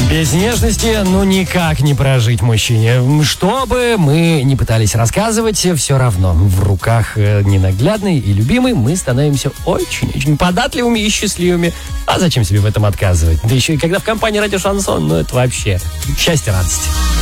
Без нежности, ну, никак не прожить мужчине. Что бы мы ни пытались рассказывать, все равно в руках ненаглядной и любимой мы становимся очень-очень податливыми и счастливыми. А зачем себе в этом отказывать? Да еще и когда в компании радио Шансон, ну, это вообще счастье, радость.